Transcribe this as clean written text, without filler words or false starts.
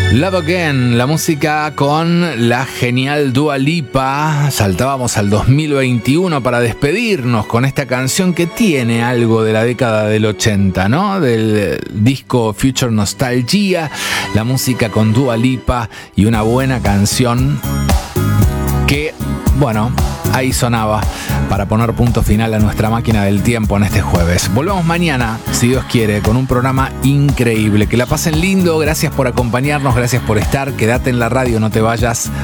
Love Again, la música con la genial Dua Lipa. Saltábamos al 2021 para despedirnos con esta canción que tiene algo de la década del 80, ¿no? Del disco Future Nostalgia, la música con Dua Lipa y una buena canción que, bueno, ahí sonaba para poner punto final a nuestra máquina del tiempo en este jueves. Volvemos mañana, si Dios quiere, con un programa increíble. Que la pasen lindo, gracias por acompañarnos, gracias por estar. Quédate en la radio, no te vayas.